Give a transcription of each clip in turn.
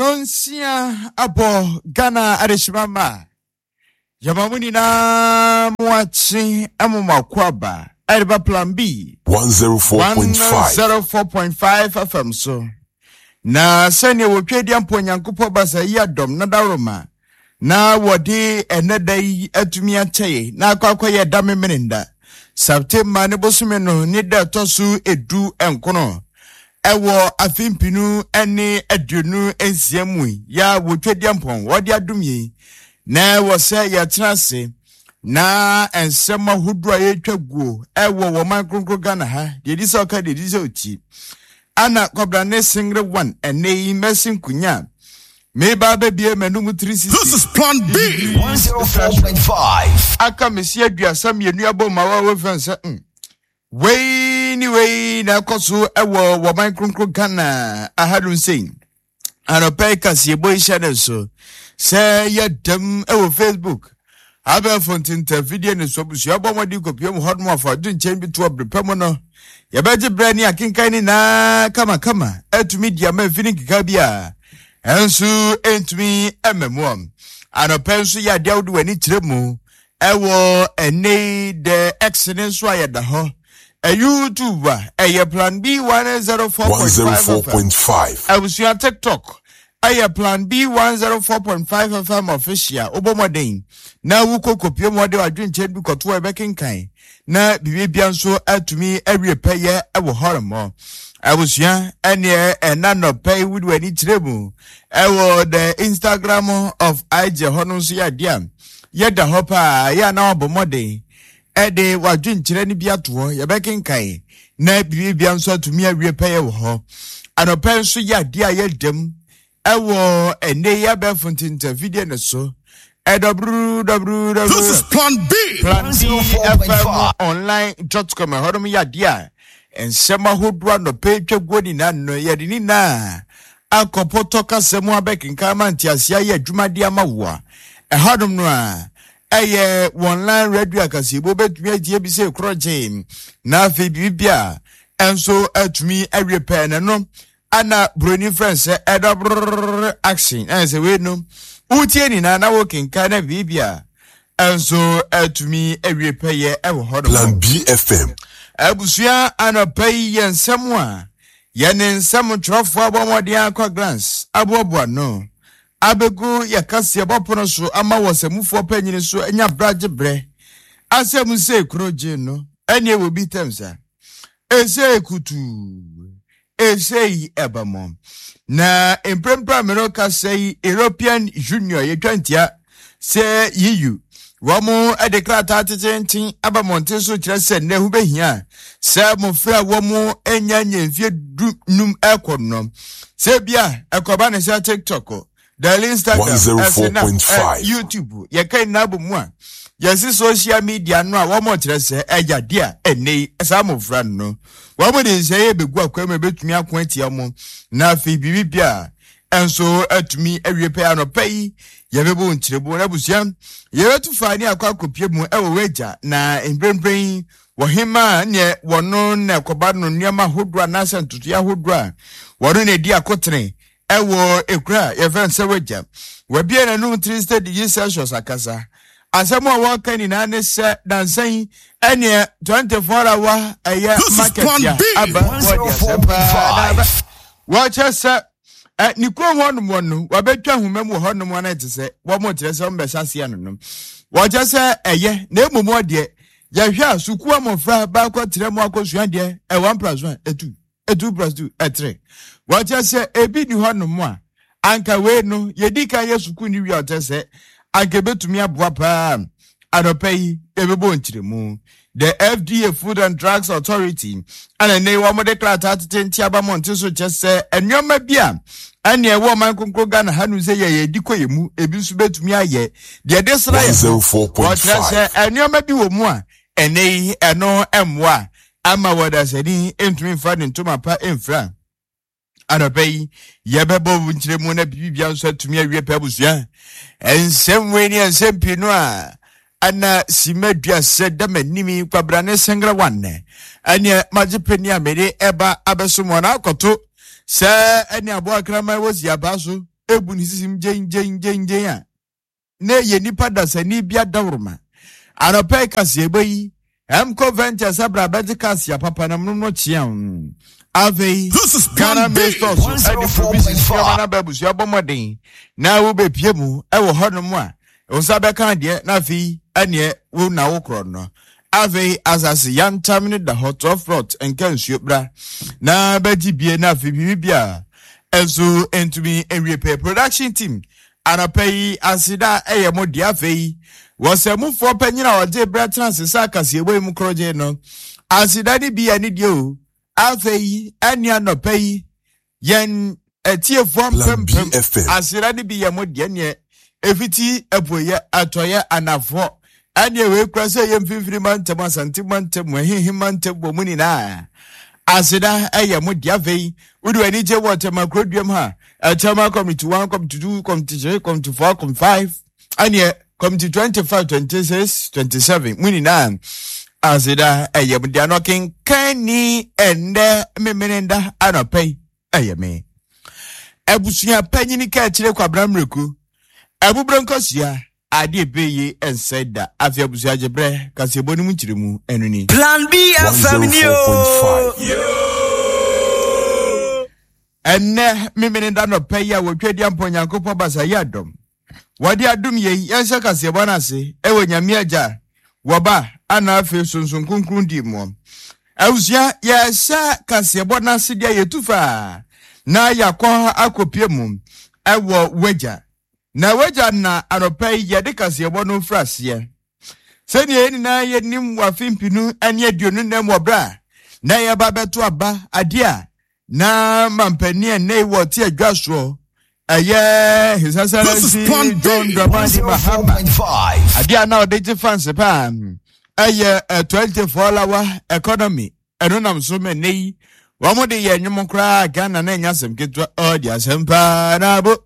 Nonsia abo Ghana Arishimama Yamamuni na Mwachi Amuma Kwaba Ariba Plan B 104.5 FM so na sene wopedi ampo nyankopo basa ya dom na daroma na wodi enedai atumi akyeye na akwa ye dame menenda September ne bosume no ni da tosu edu enkono ewo afimpinu ene aduonu ensiamu ya wotwedi ampon wodi adumye na wo se ya tenase na ensema hudu ayetwaguo ewo wo mankronkro Ghana ha de disa oka de disa oti ana kobrane singre 1 ene mesin kunya me ba bebie menum 360. This is Plan B 104.5 aka mesia duasa mienu aboma wa fense way na koso ewo wo mankronkro Ghana ahadun sein anope kasi boy shadow so say ya dem ewo Facebook aba fontinta video ne so busu abomodi kopiem hodmo afa dun chen bi to brepem no ya beje brani akinkan ni na kama atumi dia ma fini kika bia ensu entumi ememom anopensu ya diawdu wani tiremu ewo ene the excellence so ayeda ho YouTube Plan B 104.5 abusu ya TikTok Plan B 104.5 FM official obomoden na wuko kopiem wode wadwenche bi koto ebekenkan na bibia nso atumi awiepeye ewo horomo abusia ene enano pay wudwani tiremu ewo the Instagram of IJ hono so ya dia yeda hopa ya na obomoden ede wadwenche ni biato yebekenkan na bibia nso atumi awiepeye wo ho anopen so ya dia yedem ewo ene ya be fontinta video ne so www. This is Plan B online.com hodom ya dia ensema hodwa no petwa godi na no yedini na akopoto kasemu abekinka mantiasia ya adwumade amawo hodom no a eye online radio akasibo betumi agie bi se kroje na afi bibia enso atumi awepe na no ana broni friends action say we no utie ni na wokinka na bibia enso atumi awiepeye ewo hodo Plan B FM abusua ana pay yensem a yene nsem trofo abomode akwa glance abobo no abegu yakase abopono so ama wosemufo panyini so enya braje bre asem se kroje no ene wo bi temsa ese kutu Esei ebamom na emprempra meroka say European Junior ye 20 say EU womo adekrata atetentin abamonte so kire se na hu behia say mo fra womo enya nyemfie num ekonom say bia ekoba ne say TikTok the Instagram 104.5 YouTube ye kan na bomu a yes social media no a womo kire se eja dia ene esa mo fra no womo de say begua kwame betumi akwantia mo na fi bibia enso atumi awiepe anopai yebebo ntirebo na busia yewetu fani akwa mu ewo weja na embrembren wohima ne wono na koba no niama hodwa na santutu ya hodwa wono ne di akotre ewo ekura yevense weja wabia na no 3 degrees Celsius akasa asemo waka ni na ne se dansan ene 24 hour aya market ya aba wacha se nikwo hono wabetwa humemu hono na tese wo mo tire se mbesase anonom wacha se eye na emumu de yahwa suku amofra ba kwa tire mu akosua de 1+1 2+2 3 wacha se ebi ni hono mu a anka we no yedika ye suku ni wi otese anka betumi aboa pa anopai ebebo ntiremu the FDA Food and Drugs Authority and ne wo mo declare atenti abamonte so chese enwoma bia ane e wo man konkro Ghana hanu se ye dikoyemu ebi so betumi aye de desra ye 104.5 enwoma bi wo mu a ene eno emwa ama wada sedi entumi fa ne ntoma pa emfra anopai yebebo ntiremu na bibia so atumi awie pa busua ensem we ni ensem pinu a ana simedua seda manimi kwabrane sengra wanne anya majipeni amere eba abesumona akoto se anya abo akrama wosi abaso ebu ni sisim jen a na ye nipa dasani bia dawroma anope kase eboyi Emco Ventures abra bedi kasi papa na mno chia ave Ghana Masters edi promises fiama na babusu abomoden na wo bepie mu e wo honom a wo sabe kan de na fi ene wo na wo kro no ave asase yantam ne da hot of rot enka nsuo bra na bedi bie na fi bibia enso entumi enrepair production team anapai asida eyemo dia fei wosemufo panyina oje bretrans sakase eboy mu kroje no asida ni bia ni dio afei ania no pai yen etiefo pempem asida ni bia mo dia ne efiti epoye atoye anafo ania we krase yem fifiri mantem asantimantem wehihimantem bomuni na asida eyemo dia fei udu ani je water makrodwam ha atama committee 1 committee 2 committee 3 committee 4 committee 5 ania committee 25 26 27 muni na asida eyem dia knocking kani ende memenenda anopai eyeme ebusuya panyini ka kire kwa Bramreku ebubronkosia ade beye enseda afia busuya jebre kaseboni mu nkiremu enuni Plan B FM enne memenenda no paya wotwedi amponyankopɔ basa yadom wadi adum ye yansa kasebɔ na se ewo nyame agya woba ana afi sunsun kunkrun di mo awusia ya sa kasebɔ na se dia yetufa na yakɔ akopie mu ewo wagya na wagya na anopai ye de kasebɔ no frase seni eni na ye nim wafimpinu ene aduonu na mobra na ye ba beto aba adia na mampani ne wote adwaso aye his excellency John Dramani Mahama adia na odeje fans pa aye 24-hour economy enonam so menei wamo de ye nwom kra Ghana na nyasem ketwa odi asempa na bo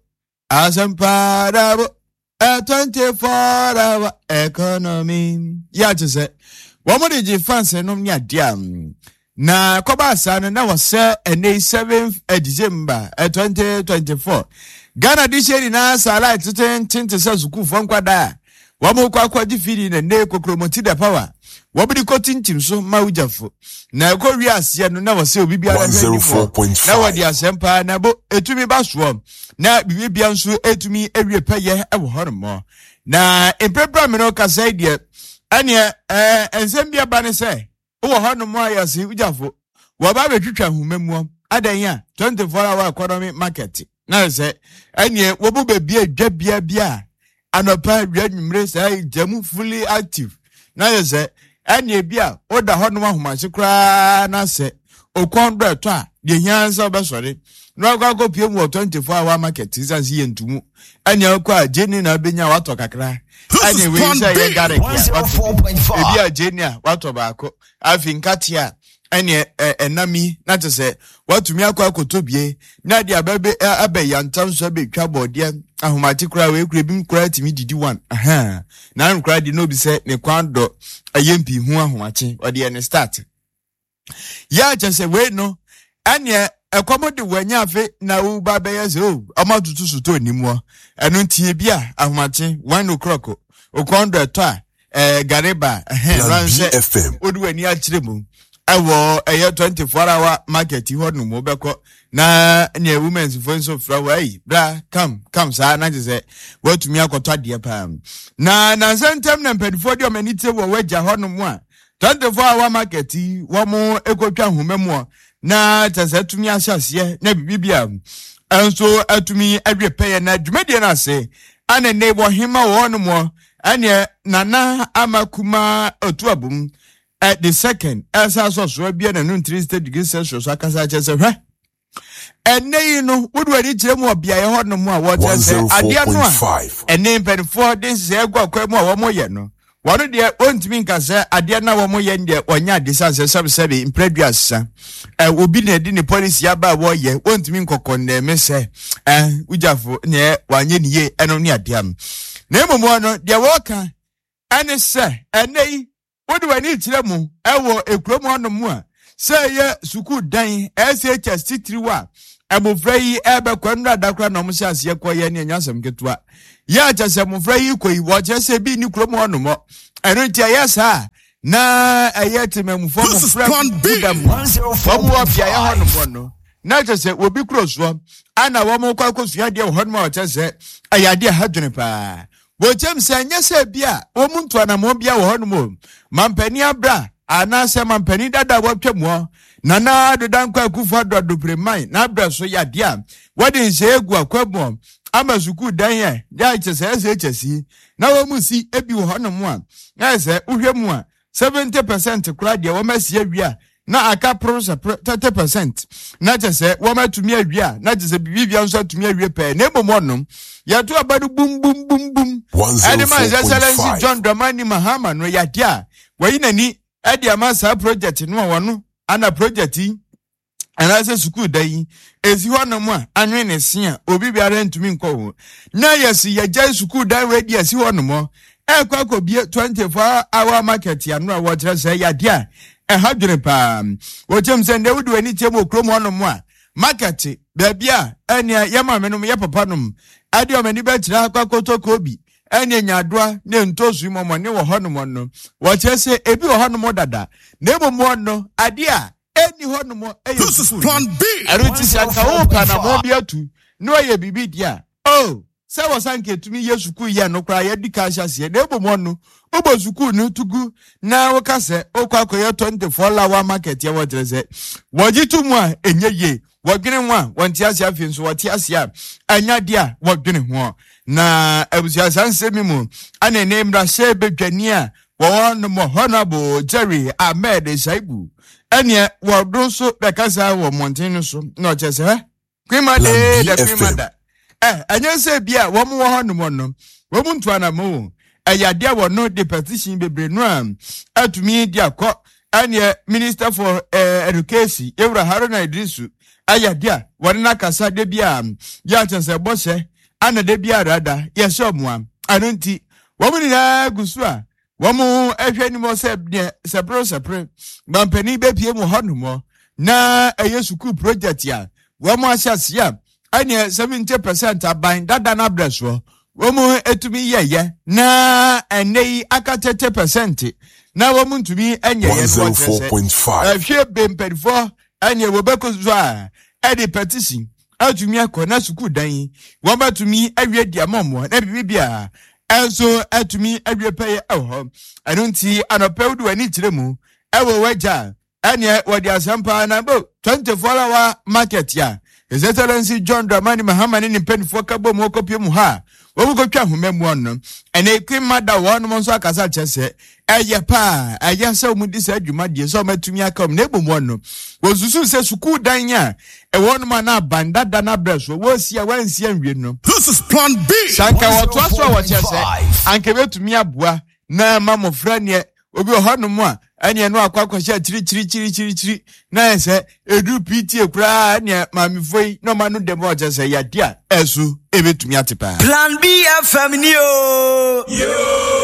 24-hour economy ya jese wamo de je fans enom ni adia na koba asana na wase ene 7th December 2024 Ghana disheri na sala tete se sukufo nkwada wamo kwa difiri na ne kokromoti da power wobidi kotintim so mawujafo na ko wiase no na wase obibia na 104.5 na wadi asempa na bo etumi baso na bibia nso etumi ewie peye ewo hormo na emprebra me no kasai de ane ensembia ba ne se wo hono mo ayase ujafo wo ba betwitwa humemu adan ya 24-hour economy market na se ane wo bu bebia dwabia bia anopa dwanumre sai jamu fully active na se ane bia oda hono ahomase kra na se okondro to a de hiansa obesore no kwa pie mu 24-hour market isansi yentumu ane akwa jeni na benya wato kakra ane we say ye gare ebia jenia wato baako afinkatia ane enami na tese watumi akwa akotobie na dia bebe abeyantamso betwa bode ahomati kura we kura bim kura timi didi one na nkura di no bi se ne kwando ayempi hu ahomache ode ene start ya tese we no ane ekomode wanya afi na u ba beye so amatutu suto nimu enu ntie bia ahomache 1 o'clock okondo to a gareba ranse oduani akiremu ewo 24-hour market ho no mo beko na ne women's voice of flower bra come sa na je watumi akoto de pa na sentem na mpedifo de omanite wo wagya ho no mo a 24-hour market wo mo ekotwa homemu na tazatumi asase na bibia enso atumi adwepeye na dwumedie na se ana ne wo hima wo no mo ane nana amakuma otuabum at the second asa so bia na no 3 degrees Celsius akasa chese hwe ene yi no wodu ani kire mu obia ye ho no mu a wo chese ade no a ene mpedifo de se egwa mu a wo mo ye no wono de ontimi nkase ade na wo mo ye de onya de sanse sebsebe impreduasa obi na di ne policy aba wo ye ontimi nkokon na emese ujafo ne wanye niye eno ne ade am na emomo no de woka ane se ene wodu ani kire mu ewo ekrom hono mu a se ye suku dan SHS 3 wa amofra yi ebe kwandra dakra na omhye ase koye ne anyasem ketua ya chese amofra yi koyi wo chese bi ni krom hono mo eno ntia yesa na ayetememfo amofra budam omo bia ya hono mo no na chese obi kroso ana wo mo kwa kosua de hono mo chese ayade hadwene pa wo chem se anyese bia wo muntu ana mo bia wo hono mo mampani abra ana se mampani dada wo twemo nana dodankwa akufa do preman na abra so yadea wodi nse egu akwamo amasuku dan ye ya chese chesi na wo musi ebi wo hono mo a na se uhwemu a 70% kura de wo masi awia na aka prosa 30% na chese wo matumi awia na chese bibia nso atumi awie pe na emomonom ya to abadu bum bum bum bum Adema Excellency John Dramani Mahama no yadea wayi nani edi amasa project no wono ana project ana se school dai ezi hono mu a anwe ne sia obi biara ntumi nko na yesi ya jai school dai we dia si hono mo ekwa bie 24 hour market ya no a wo kire se ya dia hadwene pa wo chem se nde wudu ani chem okrom hono mu a market bia ania yama menum ye papa num ade o mani be kire akwa kotoko obi anya nyadoa ne ntosu momo ne wo hono mo no wo kire se ebi wo hono mo dada na ebomo no ade a eni hono mo This is plan B. Arutisi akawo kana mo biatu no ye bibi dia oh se wo sanke tumi yesuku ye no kra ye dika hyase na ebomo no obozuku no tugu na wo kase okwakoye 24 hour market ye wo drese wo gitumu a enye ye wo dwene ho a wonti ase afi nso woti ase a anya dia wo dwene ho na abusia sansemi mu ana ne mra se bedwani a wo no mo honorable Jerry Ahmed Shaibu ene wo don so bekasa wo mountain so no chese kwimade da kwimada anya se bia wo mo ho no mo no wo mu ntu anamo ayade wo no the petition bebre no atumi dia ko ene minister for education Evra Haruna Idrisu ayade won na kasa de bia ya chese bose ana de bia rada yes omoa anunti wo mu ni na gusu a Wamu ehwani mo sepre mampani be pie mu hono na eyesuku project ya wamu ahyase ya ane 70% aban dada na breso wamu etumi yeye na enei aka 30% na wamu ntumi enye ye no 104.5 ehwe bemperfo ane wobeko a edi petition atumi akona suku dan wamatumi awie diamomo na bibia enso atumi awiepeye eho anunti anopewdu ani kiremu ewo waja ane wodi asampa na bo 24 hour market ya His Excellency John Dramani Mahama ni mpendifo kabo mu okopie mu ha wo ko twa homemu ono ene kwimada wo no nso akasa chese eye pa eye se mu disa adwuma die so matumi akam na ebomu ono wo susu se suku dan ya e wo no na banda da na breso wo sia wansia nwie no This is plan B. sanka wo to aso wo chese anke betumi aboa na mamofra ne obi ohanu mu a anya no akwakwasha chiri na ese edu PT ekura anya mamifoi no manu demo chese ya dia esu ebetumi atepa Plan B FM ni o yo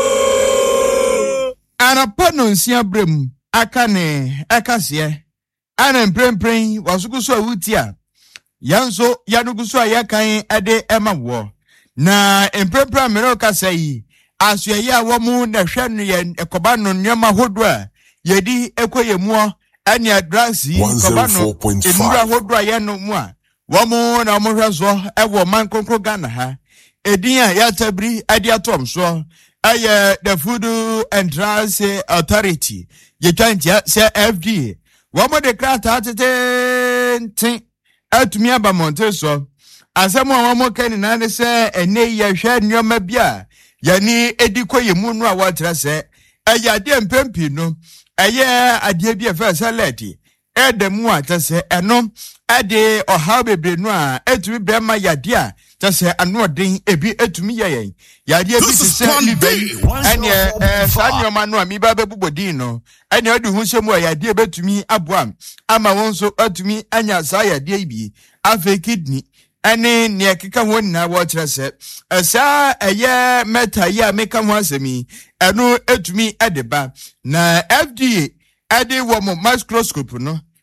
anapano nsia brem akane akase ana mprempren wasukuso awutia yanso yanuguso ayakan ade emawo na mprempren mero kasai asuye a womu na hwanu ye ekoba no nyama hodwa yedi ekoyemu ani adrasi ekoba no enura hodwa ye no mu a womu na omhwezo ewo mankonkro Ghana ha edin a ya tabri adi atom so aye the Food and Drugs Authority ye twantia se FDA womu de krata tete atumi aba monte so asemo womu kan na ne se ene ye hwe nyoma bia yani edikoyemu no a watra se ayade mpempi no aye ade bia fa salati edemu a tase eno ade oha bebre no a etumi brema yade a tase anoden ebi etumi yeyen yade bi se libe ene sanyoma no a mi ba bebobodin no ene odi hunshemu a yade betumi aboam ama wonso atumi anya sa yade bi afa kidney ene ne keka ho na wo kire se esa eye meta ya meka ho asemi eno etumi edeba na FDA ade wo mo microscope no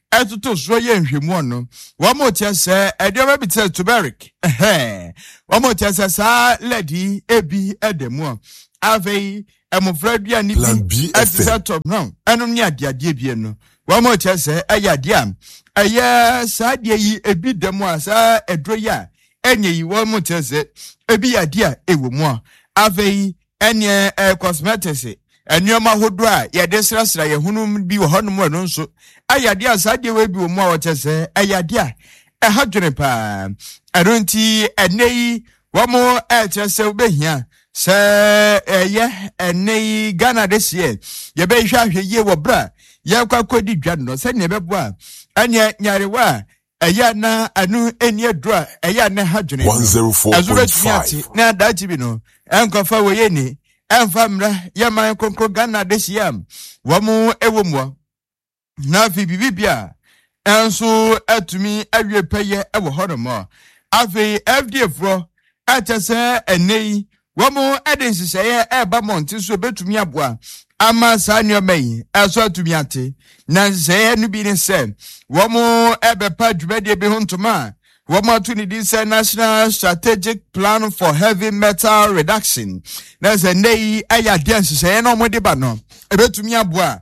etuto so ye nhwemu no wamo tia se edioma bi te turmeric wamo tia se sa lady ebi edemu avei emofradua ni bi etisa top no enum ni ade bi no wamo tia se ayadia aya sa de yi ebi demu asa edroya enye yi wamo tia se ebi yadia ewomu avei enye cosmetics enioma hodo a yede srasra ye hunum bi wo honum eno nso ayade asade we bi wo mu a wotese ayade a ehadwene pa eronti enei wo mo etese obehia se eye enei Ghana this year ye be hwahwe ye wo bra ye kwakodi dwa no se ne bebo a anye nyarewa eya na anu eni adro eya na hadwene 104.5 na dachi bi no enkofa wo ye ni enfamra yaman konkro Ghana this year wamu ewomu na fi bibia enso atumi awie peye ewo honomo afi FDF ro atese enei wamu edensiseye eba monti so betumi aboa ama sanyo mai aso atumi ate na seye nu bi ne se wamu ebepa dwumade bi hontoma Wama to need this National Strategic Plan for Heavy Metal Reduction. There's a nay, I dance, say, no more debano. A bit to me, aboa.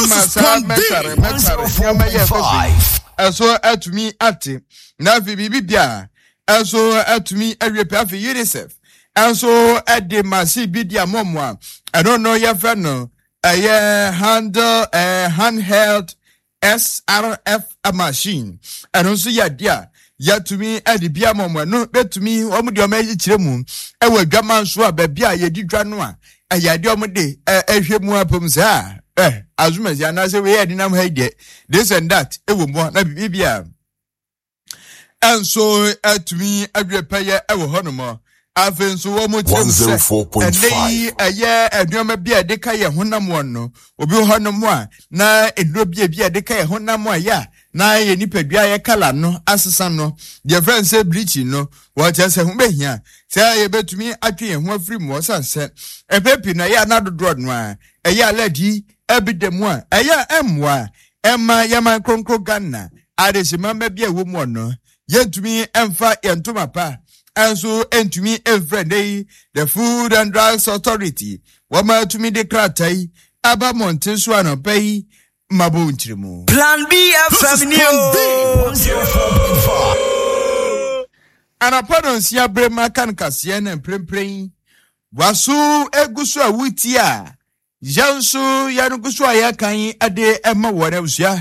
As so at me at it. Now, Bibia. As so at me, a repair for UNICEF. And so at the massive bidia momwa. I don't know your friend, no. A handheld SRF a machine. And also, yeah, dear. Ya to me edi bia momwa no betumi omude o meji kiremu ewa dwaman so a ba bia ye di dwa no a ayade omude ehwemu apom sa azumasi anase we edi nam haide this and that ewo mo na bibia enso atumi adwepeye ewo honomo afenso wo mo kiremu 104.5 eye aduoma bia de ka ye honam wonno obi honomo a na eduro bia de ka ye honam a ya na ye nipadua ye kala no asesa no the friend say bleaching no what say hu behia say ye betumi atwe ye ho afiri mo sanse epepi na ya na dodo no a eya ladi ebidemu a eya emwa emma yaman konkro Ghana adesima mabia wo mu no yentumi emfa yentoma pa anso entumi everyday the Food and Drugs Authority wama tumi declare aba monte so anopai mabo nchirimu Plan B FM Anapadonsia brema kan kase na mprempren wasu egusu awuti a jansu yanugusu ayakan ade ema wore usia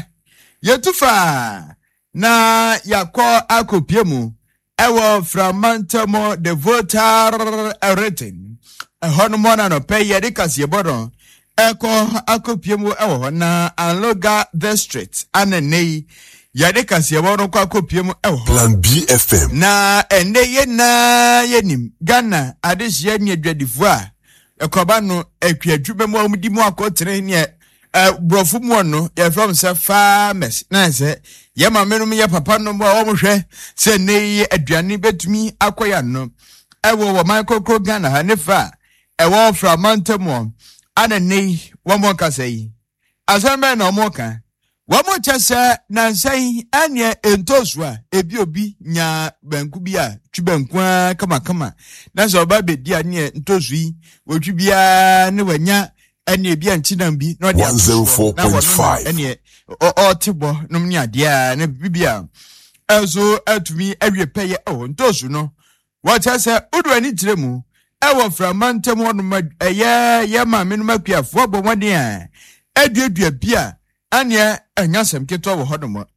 yetufa na yakọ akopiemu ewo from Mantamo the voter rating hono na no pay yede kase bodo eko akopiemu ewo na Anloga district anenei yade kase bodo kwa akopiemu ewo Plan B FM na ende ye na yenim Ghana adehye ne adwadifo a ekoba no akwadwube mu amudi mu akotre ne brofu mu no ye from say farmers na say ye mamenum ye papa no mo hwe say nei aduane betumi akoya no ewo wo micro Ghana ha ne fa ewo from Mantamo ana nei wo mo ka say asambe na mo ka wo mo chese na nsai anye entosu a ebi obi nya banku bi a twibanku kama na so ba bedi anye entosu yi wotwi bia ne wanya anye ebi antinam bi no dia 104.5 anye o tibo no mni ade a na bibia also atumi awie peye entosu no what chese udwani tiremu ewo from Mantamo no ye ma menu makuafo bomode a aduadua bia anya anyasem keto wo hodomo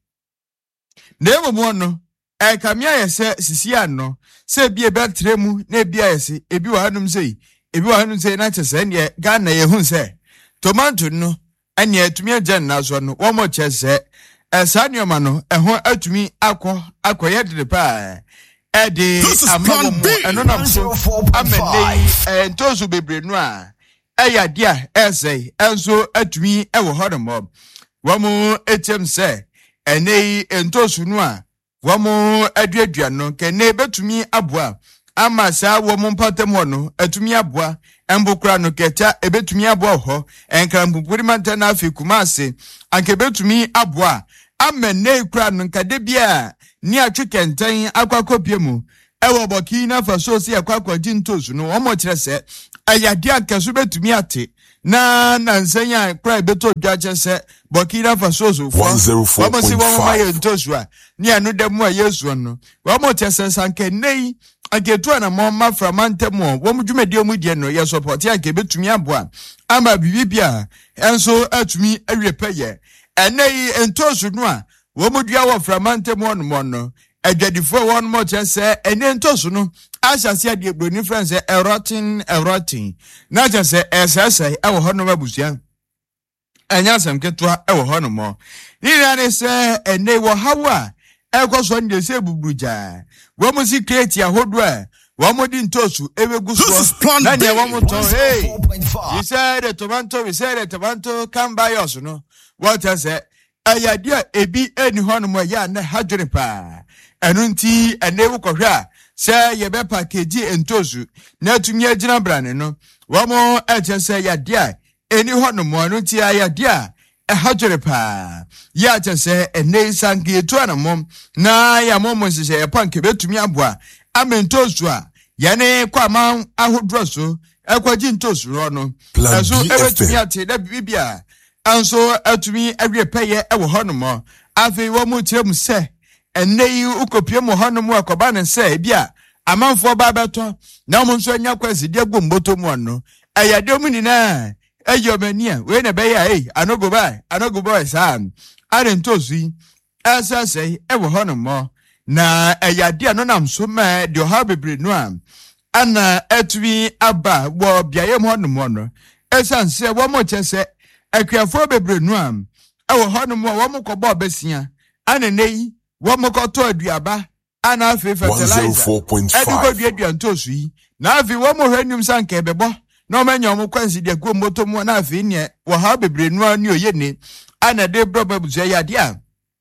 na emo no kamia yese sisi ano se bia betremu na bia yese ebi wa hanum sei na chese ne Ghana ye hu se tomato no anya atumi agya na so no wo mo chese esanioma no eho atumi akoye de pa edi amamo eno na so amene ntozu bebre no a eya dia esei enso atumi ewo hodomo wamu etem se enei entosu no a wamu aduadua no kene betumi aboa ama sa wamu mpatem ho no atumi aboa embokura no keta ebetumi aboa ho enkra mbupuri mantana afi Kumase anke betumi aboa amene kura no nkade bia ni atwe kenten akwakopie mu ewo Burkina Faso si akwakwaji ntosu no omo kire se ayade akaso betumi ate na nsenya kura beto dwache se Burkina Faso so fo omo si wo ma ye ntosu a ni anu dem a Yesu no omo tese sanke nei agetu na mo maframante mo wo mdwumedi omudie no ye support ya ke betumi aboa ama bibibia enso atumi awiepeye enei entosu no a wo mudua wo framante mo no adwadifo won mo chese ene ntosu no ahyase ade broni france erotin na chese esese ewo ho no mabusia anya sam ketua ewo ho no mo ni na se ene wo hawa ekoso nde se bubruja wo mo si create ahodo a wo mo di ntosu ewegu so na ne wo mo to hey you said the tomato come by us no what I say ayadia ebi eni ho no mo ya na hadwene pa enunti enewu kohwa se ye be package entosu na tumi agina brane no wo mo echese yadia eni ho no mo enunti ayadia hadwene pa ya chese ene sanke etu anamo na ya momo sise ye panke betumi aboa amentosu a yane kwama ahodro so ekwaji ntosu ro no eso ebetumi ate da bibia anso atumi awiepeye ewo honomo afi wo mu tirem se enei ukopie mu honomo akoba ne se bia amanfo ba beto na mo nso anya kwasi de gomboto mu no ayade mu ni na ayomania we na be ya anogo boy sam are ntosu asase ewo honomo na ayade no nam so ma de ha bebre no am ana atumi aba wo biaye mu honomo no esanse wo mo chese akwiafo bebre no am ewo honomo wo mo kobo besia anenei wo mo koto aduaba ana afi fertilizer ediko duadua ntosu yi na afi wo mo hwanum sanka bebo na omanya mo kwansi de gomboto mu na afi ne wo ha bebre no ani oyene ana de broba buzu yade a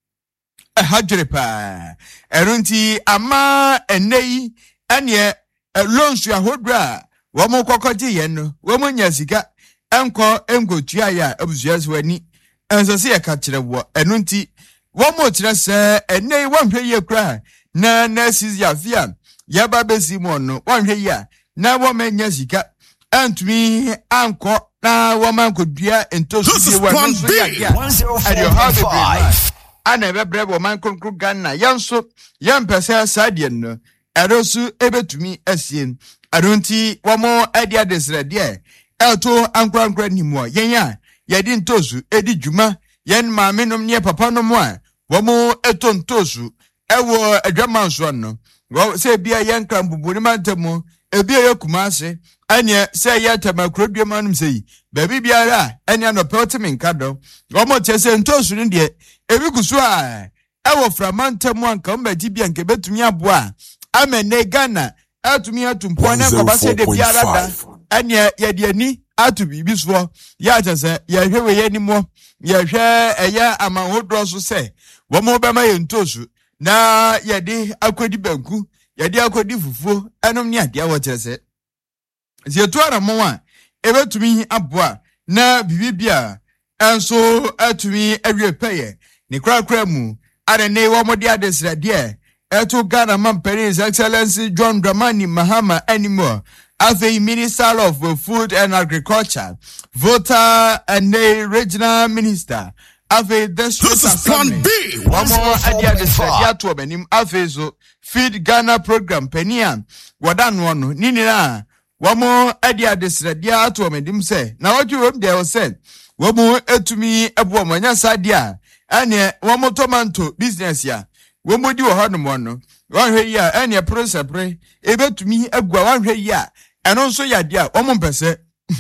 hadwere pa erunti ama enei ane lonsu ahodra wo mo kokoje ye no wo mo nya sika enko engotua ya abuzuaso ani enso se yeka kire wo enunti wo mo kire se enei wanhwe ye kra na sisi afia ya babesi mo no wanhwe ya na wo menya sika antumi anko na wo mankodua entosu ye wa nso ya ya adio ha ana bebre wo mankonkru ganna yanso yampese sadie no erosu ebetumi asien arunti wo mo adia desrede elto ankrankra nimu yenya yedi ntosu edi djuma yen maamenom ne papa no mo a wo mo eto ntosu ewo adwamanso no wo se bia yen krambubuni mantemu ebia yekumase anye se yetama krodwamanum sei baby biara anya no peltimi nkado wo mo chese ntosu ne de ebi kusu a ewo framantemu anka mbaji bia nke betumi aboa amene Ghana atumi atumpo na kwabase de biara da anya yediani atu bibisfo ya chese ya hwewe yanimo ya hwe eya amahodro so se wo mo bema yentosu na yedi akodi banku yedi akodi fufuo enom ni ade awo chese zietu ara mo a ebetumi aboa na bibibia enso atumi awiepeye ni krakra mu arene wo mo de adesrade eto Ghana Mampere His Excellency John Dramani Mahama anymore Afi Minister of Food and Agriculture, Voter and Regional Minister. Afi this is Plan B. One more idea to benim Afi so Feed Ghana program Penian. Wadan one Nina. One more idea this idea to benim say. Now what you there was said. One more to me a woman sadia. And one more tomato business ya. One more do a hard one. One here and a process pray. Able to me a go one here. And also ya dia omon pese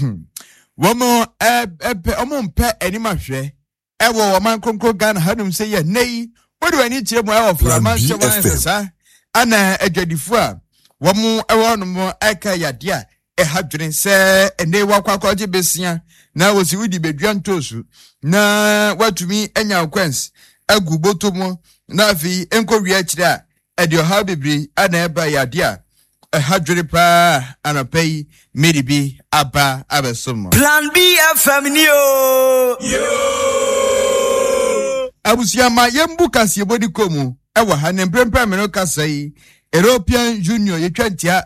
womo omon pe anima hwe ewo woman konkro Ghana hanum say ya nei what do I need to mo e of man se wan sesa ana adwadifo a womo ewo no mo aka ya dia e hadwene se ene wakwakoje besia na wosi wudi bedua ntosu na watumi anya kwens aguboto mo na afi enko wi akire a edio ha bebri ana eba ya dia hadwere pa anapei medibi aba abesomo Plan B FM yo Abusiyama yembu kasi body komu. Ewa hanemprempe meno kasai. European Union yetwantia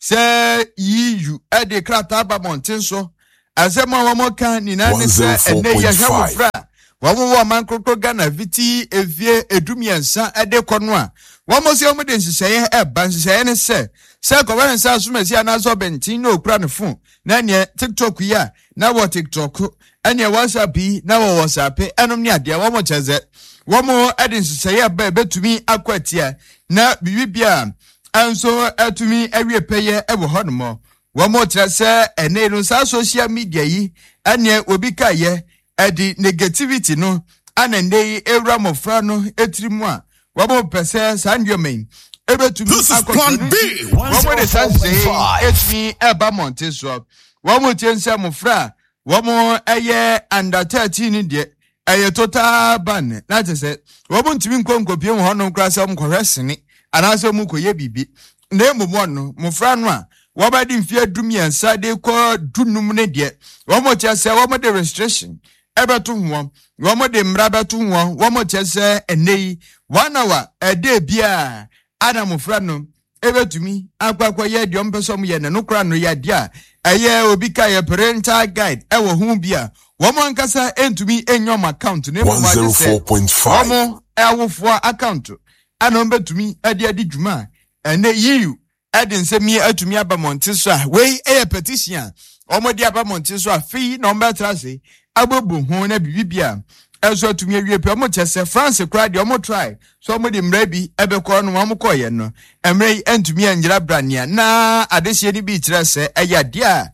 se EU ede krata aba montenso. Asema wamoka ni nane se ene ya hemufra. Wamu mankoko Ghana viti evie edumiensa ede konwa. Wamu se omude nsiseye eba nsiseye ne se kwa nsa asumesi anaso benti no kura ne phone. Na ne TikTok ya na wo TikTok ene WhatsApp na wo WhatsApp enom ne ade wamu cheze. Wamu ede nsiseye eba betumi akwatia na bibia anso atumi awie peye ewo honomo. Wamu chese ene no sa social media yi ene obi kaye edi negativity no anende ewra mofra no etirimu a wabo pese sandiomen ebetumi Plan B. Wamo de sanse etimi eba monteso wamo tiense mofra wamo eye under 13 de eye total ban na tese wabo ntimi nkonkopie ho no krasa mkohwesene anase mu koye bibi na emumon no mofra no a wabadi mfie dumiensa de ko dunum ne de wamo tiase wamo de restriction ebetu huo womo de mrabetu huo womo chese enei 1 hour ede bia adamufra no ebetumi akwakwa ye de ompesom ye ne no kra no ya dia eye obika ye parental guide ewo hu bia womo ankasa entumi enyom account ne mo ma de 104.5 womo ewofo account anom betumi ade dwuma ene yiu ade nsemi atumi abamonte so a we petition womo de abamonte so a fi no mbetrase abobu hu na bibia eso atumi awie pe omo chese France kra de omo try so omo de mrabi ebekọ no omo koye no emre entumi angira brania na adehye ni bi kirese eyade a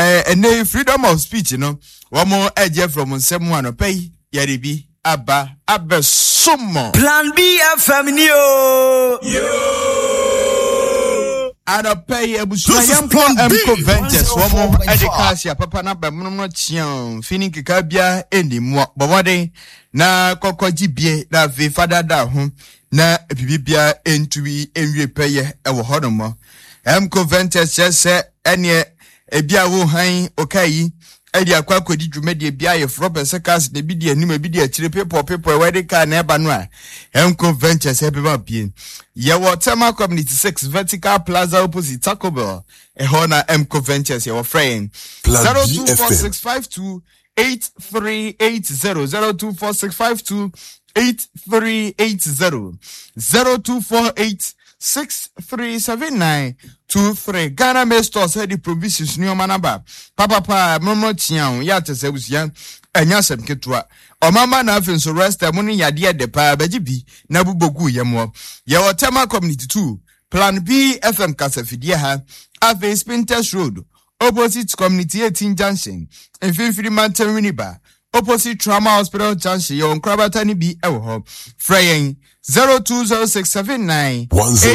ene freedom of speech no omo eje from nsem anu pay yare bi aba abesomo Plan B FM ni yo Ana pay abusuya yampo emko ventures womo edikasia papa na bamno no chian fini kikabia enimo bobode na kokoji bie na ve fada da ho na bibibia entui enwie peye ewo honomo emko ventures chese ene ebia wo han okayi edi akwa kodi dwumade bia ye fropese kas de bidi anim bidi akire people we ka na eba no a emko ventures ebeba bie ye Waterma Community 6 Vertical Plaza opposite Taco Bell ehona emko ventures ye friend 024652 8380 024652 8380 0248637923 Ghana May Stores head the provisions new manaba papa momo chian ya tesebusia enya sem ketua o mama na afin so rest amuni yade de pa bagibi na bubogu yemo ye Waterma Community 2 Plan B FM Kasafidie ha Ave Spinters Road opposite Community 18 Junction in Finfiri Mountain Winneba opposite Trauma Hospital Junction yon krabata ni bi ewo ho fraying 020679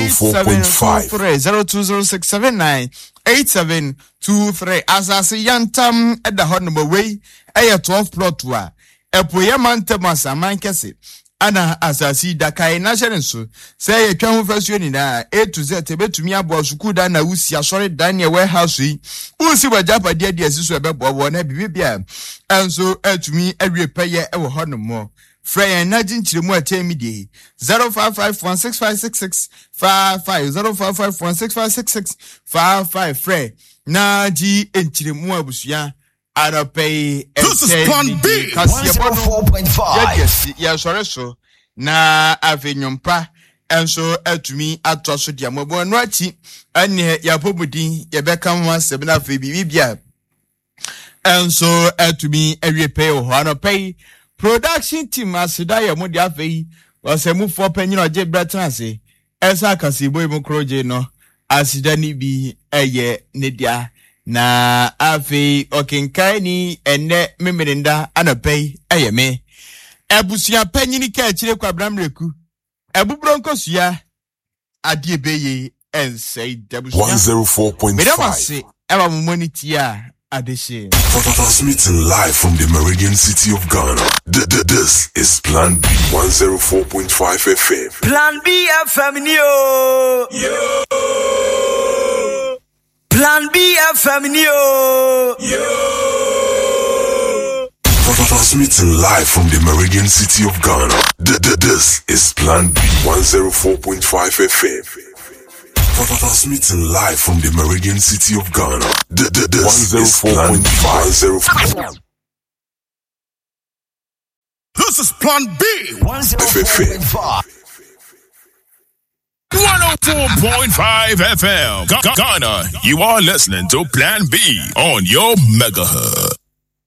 104.5 020679 asase yantam eda ho number way eye 12 plot wa epoye mantem asaman kese ana asasi dakai national so say ye twa ho fasuo ni na A to Z tebetumi abo suku da na wusi asori Daniel warehouse yi wusi wajapa de asiso ebebo na bibia enso atumi awie peye ewo ho no mo Freya na jinchiremu atemi de 0551656655 0551656655 Freya na ji enchiremu abusuya Arapay Plan B 104.5 yes ya sore so na avenyompa enso atumi atoso dia mobo no achi ane ya pobudin ye beka mo asem na fe bibia enso atumi awiepay ho Arapay production team asida ye mo dia fe wasemu fo panyin oje bretrance esa kasibo mu kroje no asida ni bi eye ne dia na afi okinkai ni ene memerenda anapay eyeme ebusia panyini ka akire kwa bramreku ebubronkosua ade ebeye ensei debusia 104.5 medamase eba moniti a adeshe transmitting live from the Meridian City of Ghana. This is Plan B 104.5 FM. Plan B FM ni yo Plan B FM ni yo Transmitting live from the Meridian City of Ghana. This is Plan B 104.5 FM. Transmitting live from the Meridian City of Ghana. This is Plan B 104.5. This is Plan B 104.5. 104.5 FM. Ghana, you are listening to Plan B on your megahertz.